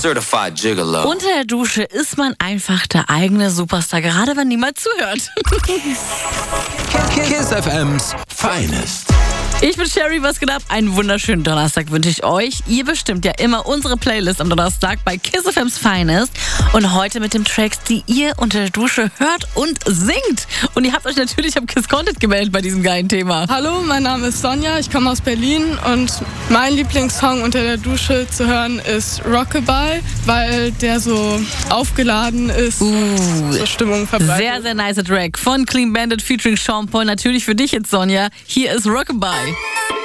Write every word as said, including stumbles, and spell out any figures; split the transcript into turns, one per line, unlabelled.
Certified Gigolo.
Unter der Dusche ist man einfach der eigene Superstar, gerade wenn niemand zuhört.
Kiss F M's Finest.
Ich bin Sherry, was geht ab? Einen wunderschönen Donnerstag wünsche ich euch. Ihr bestimmt ja immer unsere Playlist am Donnerstag bei Kiss F M's Finest. Und heute mit den Tracks, die ihr unter der Dusche hört und singt. Und ihr habt euch natürlich am Kiss Content gemeldet bei diesem geilen Thema.
Hallo, mein Name ist Sonja, ich komme aus Berlin und mein Lieblingssong unter der Dusche zu hören ist Rockabye, weil der so aufgeladen ist,
Uh,
so Stimmung verbreitet.
sehr, sehr nice Track von Clean Bandit featuring Sean Paul. Natürlich für dich jetzt, Sonja. Hier ist Rockabye.